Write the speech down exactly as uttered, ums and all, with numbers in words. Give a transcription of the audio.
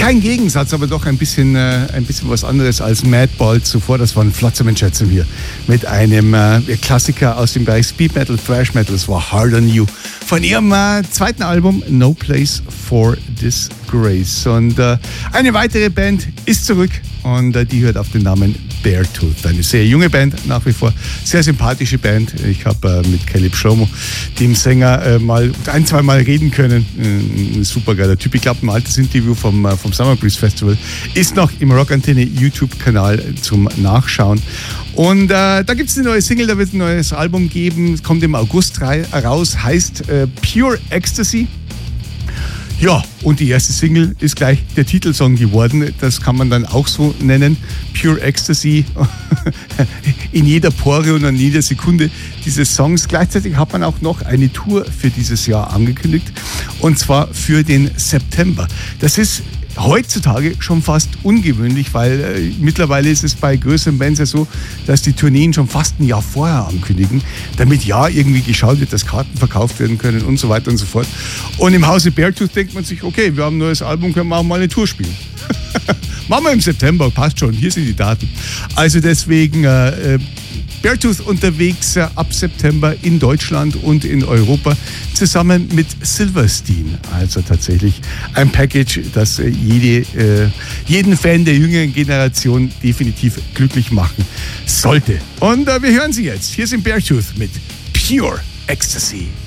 Kein Gegensatz, aber doch ein bisschen, äh, ein bisschen was anderes als Madball zuvor. Das waren Flotsam and Jetsam hier mit einem äh, Klassiker aus dem Bereich Speed Metal, Thrash Metal. Das war Hard on You von ihrem äh, zweiten Album No Place for Disgrace. Und äh, eine weitere Band ist zurück und äh, die hört auf den Namen Beartooth. Eine sehr junge Band nach wie vor, sehr sympathische Band. Ich habe äh, mit Caleb Shlomo, dem Sänger, äh, mal ein, zwei Mal reden können. Äh, ein super geiler Typ. Ich glaube, ein altes Interview vom, äh, vom Summer Breeze Festival ist noch im Rockantenne YouTube-Kanal zum Nachschauen. Und äh, da gibt es eine neue Single, da wird es ein neues Album geben. Es kommt im August raus, heißt äh, Pure Ecstasy. Ja, und die erste Single ist gleich der Titelsong geworden. Das kann man dann auch so nennen. Pure Ecstasy. In jeder Pore und an jeder Sekunde dieses Songs. Gleichzeitig hat man auch noch eine Tour für dieses Jahr angekündigt. Und zwar für den September. Das ist heutzutage schon fast ungewöhnlich, weil äh, mittlerweile ist es bei größeren Bands ja so, dass die Tourneen schon fast ein Jahr vorher ankündigen, damit ja irgendwie geschaut wird, dass Karten verkauft werden können und so weiter und so fort. Und im Hause Beartooth denkt man sich, okay, wir haben ein neues Album, können wir auch mal eine Tour spielen. Machen wir im September, passt schon, hier sind die Daten. Also deswegen äh, Beartooth unterwegs äh, ab September in Deutschland und in Europa zusammen mit Silverstein. Also tatsächlich ein Package, das äh, jede, äh, jeden Fan der jüngeren Generation definitiv glücklich machen sollte. Und äh, wir hören sie jetzt. Hier sind Beartooth mit Pure Ecstasy.